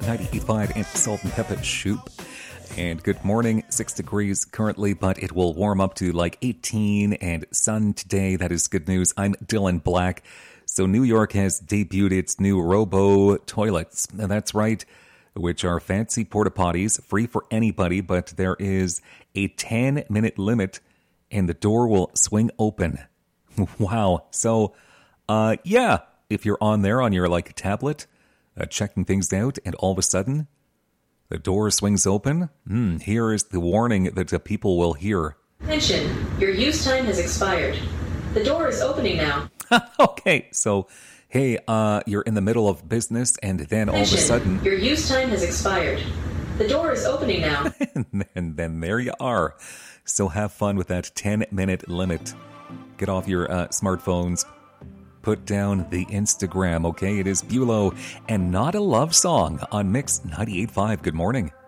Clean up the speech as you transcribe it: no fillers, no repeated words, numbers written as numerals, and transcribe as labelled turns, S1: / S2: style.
S1: 98.5 and Salt and Pepper Shoop. And good morning, 6 degrees currently, but it will warm up to like 18 and sun today. That is good news. I'm Dylan Black. So New York has debuted its new Robo toilets. And that's right, which are fancy porta potties, free for anybody, but there is a 10-minute limit and the door will swing open. Wow. So, yeah, if you're on there on your like tablet, checking things out, and all of a sudden, the door swings open, here is the warning that the people will hear.
S2: Attention, your use time has expired. The door is opening now.
S1: Okay, so, hey, you're in the middle of business, and then all of a sudden...
S2: Your use time has expired. The door is opening now.
S1: And then there you are. So have fun with that 10-minute limit. Get off your smartphones. Put down the Instagram, okay? It is Bulow and Not a Love Song on Mix 98.5. Good morning.